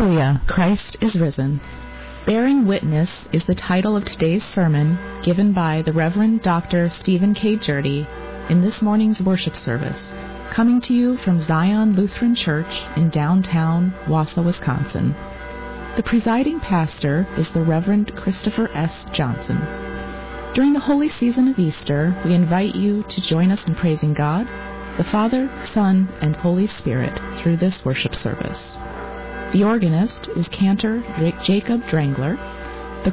Hallelujah, Christ is risen. Bearing Witness is the title of today's sermon given by the Reverend Dr. Stephen K. Jurdy in this morning's worship service, coming to you from Zion Lutheran Church in downtown Wausau, Wisconsin. The presiding pastor is the Reverend Christopher S. Johnson. During the holy season of Easter, we invite you to join us in praising God, the Father, Son, and Holy Spirit through this worship service. The organist is Cantor Jacob Drangler,